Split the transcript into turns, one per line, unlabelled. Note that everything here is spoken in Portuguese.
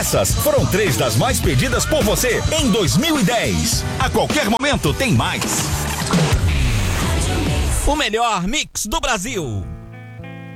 Essas foram 3 das mais pedidas por você em 2010. A qualquer momento tem mais.
O melhor mix do Brasil.